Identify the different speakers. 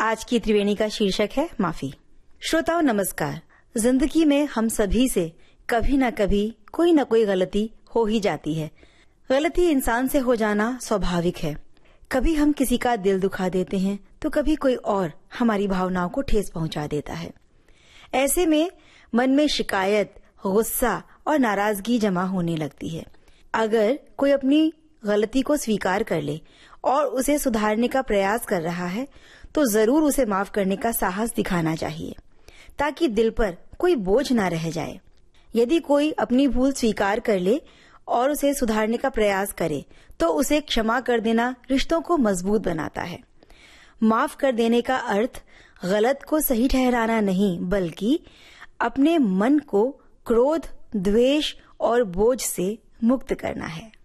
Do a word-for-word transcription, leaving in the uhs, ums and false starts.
Speaker 1: आज की त्रिवेणी का शीर्षक है माफी। श्रोताओं नमस्कार। जिंदगी में हम सभी से कभी न कभी कोई न कोई गलती हो ही जाती है। गलती इंसान से हो जाना स्वाभाविक है। कभी हम किसी का दिल दुखा देते हैं तो कभी कोई और हमारी भावनाओं को ठेस पहुंचा देता है। ऐसे में मन में शिकायत, गुस्सा और नाराजगी जमा होने लगती है। अगर कोई अपनी गलती को स्वीकार कर ले और उसे सुधारने का प्रयास कर रहा है तो जरूर उसे माफ करने का साहस दिखाना चाहिए ताकि दिल पर कोई बोझ ना रह जाए। यदि कोई अपनी भूल स्वीकार कर ले और उसे सुधारने का प्रयास करे तो उसे क्षमा कर देना रिश्तों को मजबूत बनाता है। माफ कर देने का अर्थ गलत को सही ठहराना नहीं, बल्कि अपने मन को क्रोध, द्वेष और बोझ से मुक्त करना है।